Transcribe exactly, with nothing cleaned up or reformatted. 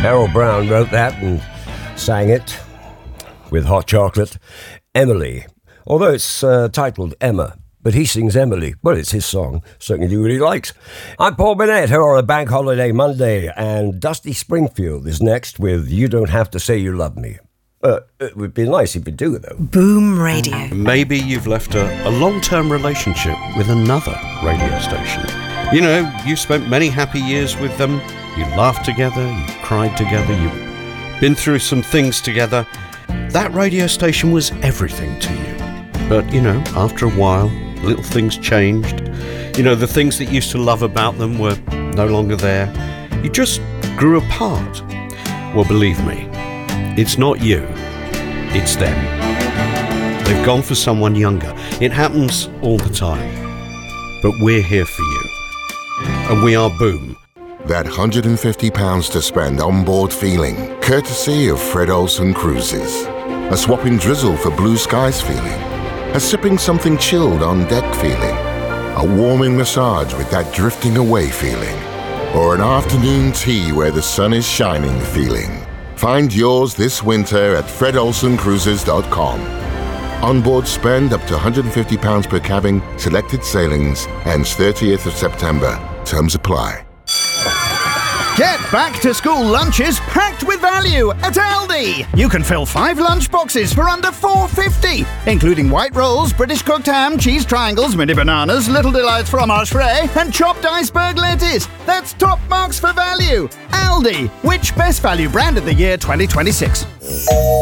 Errol Brown wrote that and sang it with Hot Chocolate. Emily, although it's uh, titled Emma, but he sings Emily. Well, it's his song. Certainly do what he likes. I'm Paul Burnett here on a bank holiday Monday, and Dusty Springfield is next with You Don't Have to Say You Love Me. Uh, it would be nice if you do, though. Boom Radio. Maybe you've left a, a long-term relationship with another radio station. You know, you spent many happy years with them. You laughed together, you cried together, you've been through some things together. That radio station was everything to you. But, you know, after a while, little things changed. You know, the things that you used to love about them were no longer there. You just grew apart. Well, believe me, it's not you, it's them. They've gone for someone younger. It happens all the time. But we're here for you. And we are Boom. That one hundred fifty pounds to spend on board feeling, courtesy of Fred Olsen Cruises. A swapping drizzle for blue skies feeling. A sipping something chilled on deck feeling. A warming massage with that drifting away feeling. Or an afternoon tea where the sun is shining feeling. Find yours this winter at fred olsen cruises dot com. Onboard spend up to one hundred fifty pounds per cabin, selected sailings, ends thirtieth of September. Terms apply. Get back to school lunches packed with value at Aldi. You can fill five lunch boxes for under four pounds fifty, including white rolls, British cooked ham, cheese triangles, mini bananas, Little Delights fromage frais, and chopped iceberg lettuce. That's top marks for value. Aldi, which best value brand of the year twenty twenty-six?